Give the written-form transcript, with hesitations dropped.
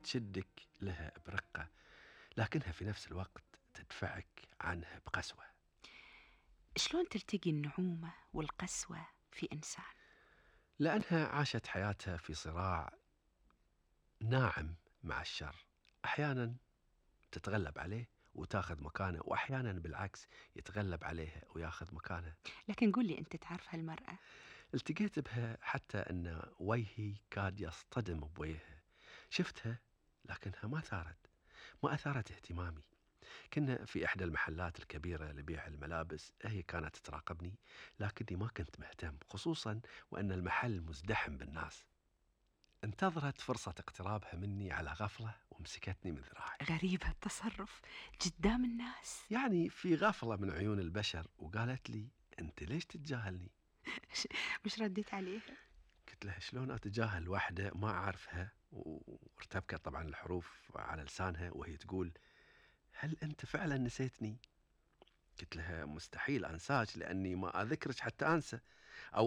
تشدك لها برقة، لكنها في نفس الوقت تدفعك عنها بقسوة. شلون تلتقي النعومة والقسوة في إنسان؟ لأنها عاشت حياتها في صراع ناعم مع الشر، أحيانا تتغلب عليه وتاخذ مكانه، وأحيانا بالعكس يتغلب عليها وياخذ مكانه. لكن قل لي، أنت تعرف هالمرأة؟ التقيت بها حتى أن وجهي كاد يصطدم بوجهها. شفتها لكنها ما أثارت اهتمامي. كنا في إحدى المحلات الكبيرة لبيع الملابس، هي كانت تراقبني لكني ما كنت مهتم، خصوصا وأن المحل مزدحم بالناس. انتظرت فرصة اقترابها مني على غفلة ومسكتني من ذراعي، غريب هالتصرف قدام الناس. يعني في غفلة من عيون البشر، وقالت لي: أنت ليش تتجاهلني؟ مش رديت عليها؟ قلت لها: شلون أتجاهل واحدة ما أعرفها؟ وارتبكت طبعا الحروف على لسانها وهي تقول: هل أنت فعلا نسيتني؟ قلت لها: مستحيل أنساك، لأني ما أذكرك حتى أنسى، أو